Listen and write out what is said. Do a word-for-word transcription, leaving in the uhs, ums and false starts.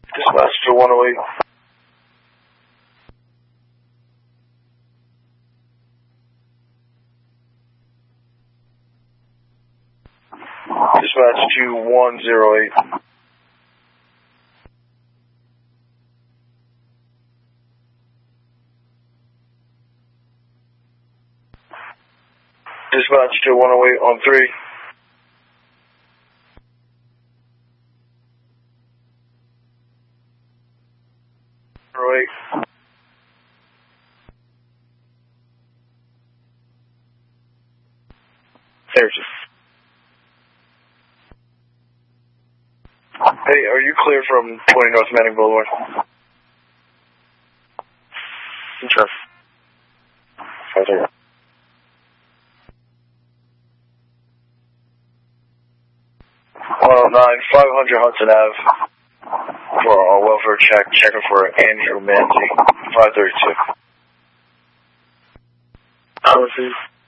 Dispatch to one oh eight. Dispatch to one oh eight. Dispatch to one oh eight on three. oh eight. There's it. Hey, are you clear from twenty North Manning Boulevard? Sure. five zero. one oh nine, five hundred Hudson Avenue for a welfare check, checking for Andrew Manzi, five thirty-two.